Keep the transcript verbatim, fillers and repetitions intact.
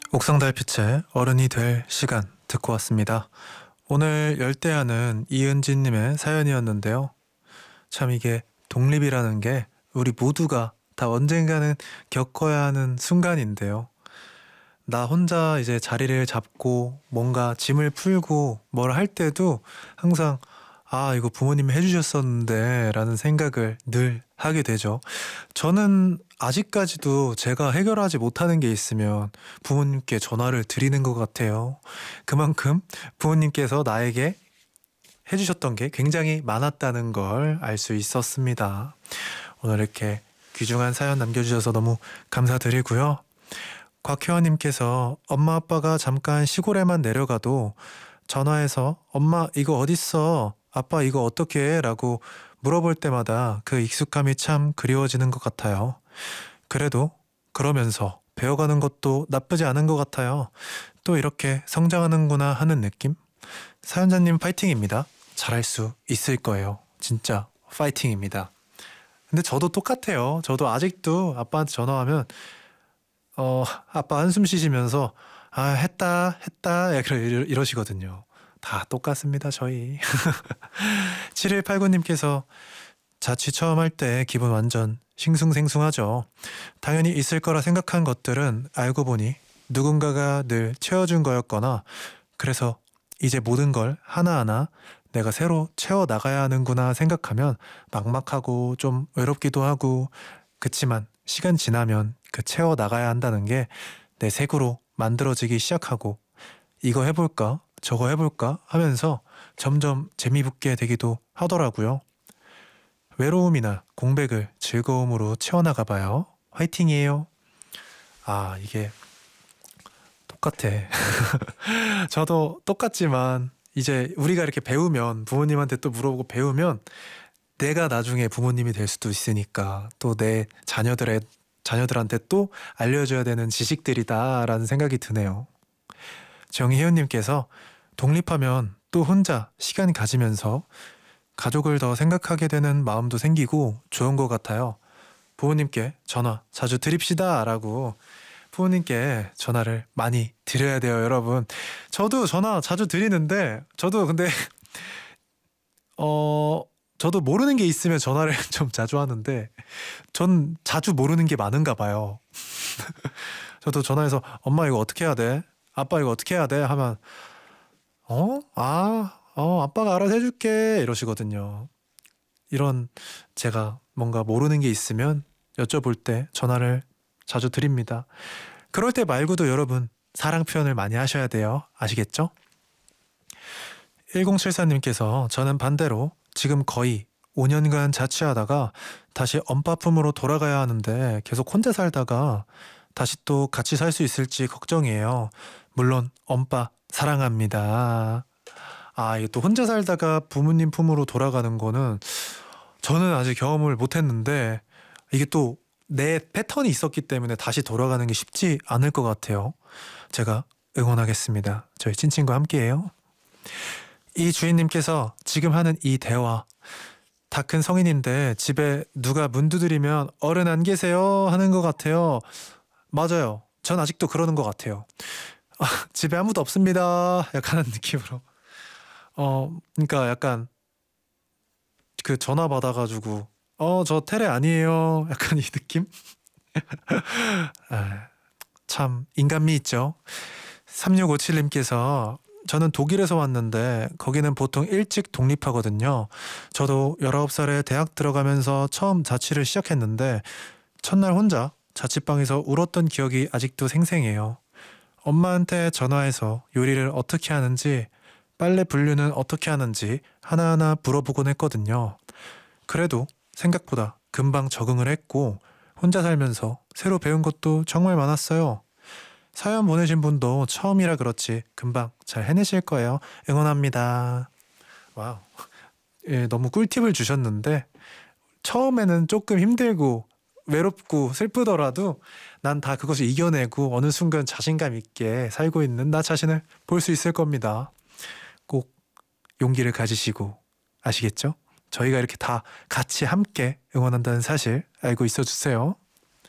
옥상 달빛의 어른이 될 시간 듣고 왔습니다. 오늘 열대야는 이은지님의 사연이었는데요. 참 이게 독립이라는 게 우리 모두가 다 언젠가는 겪어야 하는 순간인데요. 나 혼자 이제 자리를 잡고 뭔가 짐을 풀고 뭘 할 때도 항상 아 이거 부모님이 해주셨었는데 라는 생각을 늘 하게 되죠. 저는 아직까지도 제가 해결하지 못하는 게 있으면 부모님께 전화를 드리는 것 같아요. 그만큼 부모님께서 나에게 해주셨던 게 굉장히 많았다는 걸 알 수 있었습니다. 오늘 이렇게 귀중한 사연 남겨주셔서 너무 감사드리고요. 곽혜원님께서 엄마 아빠가 잠깐 시골에만 내려가도 전화해서 엄마 이거 어딨어? 아빠 이거 어떻게 해? 라고 물어볼 때마다 그 익숙함이 참 그리워지는 것 같아요. 그래도 그러면서 배워가는 것도 나쁘지 않은 것 같아요. 또 이렇게 성장하는구나 하는 느낌? 사연자님 파이팅입니다. 잘할 수 있을 거예요. 진짜 파이팅입니다. 근데 저도 똑같아요. 저도 아직도 아빠한테 전화하면 어 아빠 한숨 쉬시면서 아 했다 했다 이러, 이러시거든요. 다 똑같습니다 저희. 칠일팔구님께서 자취 처음 할 때 기분 완전 싱숭생숭하죠. 당연히 있을 거라 생각한 것들은 알고 보니 누군가가 늘 채워준 거였거나 그래서 이제 모든 걸 하나하나 내가 새로 채워나가야 하는구나 생각하면 막막하고 좀 외롭기도 하고 그치만 시간 지나면 그 채워나가야 한다는 게 내 색으로 만들어지기 시작하고 이거 해볼까 저거 해볼까 하면서 점점 재미붙게 되기도 하더라고요. 외로움이나 공백을 즐거움으로 채워나가 봐요. 화이팅이에요. 아 이게 똑같아. 저도 똑같지만 이제 우리가 이렇게 배우면 부모님한테 또 물어보고 배우면 내가 나중에 부모님이 될 수도 있으니까 또 내 자녀들의 자녀들한테 또 알려줘야 되는 지식들이다라는 생각이 드네요. 정희현님께서 독립하면 또 혼자 시간 가지면서 가족을 더 생각하게 되는 마음도 생기고 좋은 것 같아요. 부모님께 전화 자주 드립시다 라고 부모님께 전화를 많이 드려야 돼요 여러분. 저도 전화 자주 드리는데 저도 근데 어 저도 모르는 게 있으면 전화를 좀 자주 하는데 전 자주 모르는 게 많은가 봐요. 저도 전화해서 엄마 이거 어떻게 해야 돼? 아빠 이거 어떻게 해야 돼? 하면 어? 아, 어, 아빠가 알아서 해줄게 이러시거든요. 이런 제가 뭔가 모르는 게 있으면 여쭤볼 때 전화를 자주 드립니다. 그럴 때 말고도 여러분 사랑 표현을 많이 하셔야 돼요. 아시겠죠? 일공칠사님께서 저는 반대로 지금 거의 오 년간 자취하다가 다시 엄빠품으로 돌아가야 하는데 계속 혼자 살다가 다시 또 같이 살 수 있을지 걱정이에요. 물론 엄빠 사랑합니다. 아 이게 또 혼자 살다가 부모님 품으로 돌아가는 거는 저는 아직 경험을 못했는데 이게 또 내 패턴이 있었기 때문에 다시 돌아가는 게 쉽지 않을 것 같아요. 제가 응원하겠습니다. 저희 친친과 함께해요. 이 주인님께서 지금 하는 이 대화 다 큰 성인인데 집에 누가 문 두드리면 어른 안 계세요 하는 것 같아요. 맞아요. 전 아직도 그러는 것 같아요. 아, 집에 아무도 없습니다 약간 하는 느낌으로 어 그러니까 약간 그 전화 받아가지고 어 저 테레 아니에요 약간 이 느낌. 아, 참 인간미 있죠. 삼육오칠님께서 저는 독일에서 왔는데 거기는 보통 일찍 독립하거든요. 저도 열아홉 살에 대학 들어가면서 처음 자취를 시작했는데 첫날 혼자 자취방에서 울었던 기억이 아직도 생생해요. 엄마한테 전화해서 요리를 어떻게 하는지 빨래 분류는 어떻게 하는지 하나하나 물어보곤 했거든요. 그래도 생각보다 금방 적응을 했고 혼자 살면서 새로 배운 것도 정말 많았어요. 사연 보내신 분도 처음이라 그렇지 금방 잘 해내실 거예요. 응원합니다. 와우. 예, 너무 꿀팁을 주셨는데 처음에는 조금 힘들고 외롭고 슬프더라도 난 다 그것을 이겨내고 어느 순간 자신감 있게 살고 있는 나 자신을 볼 수 있을 겁니다. 꼭 용기를 가지시고 아시겠죠? 저희가 이렇게 다 같이 함께 응원한다는 사실 알고 있어 주세요.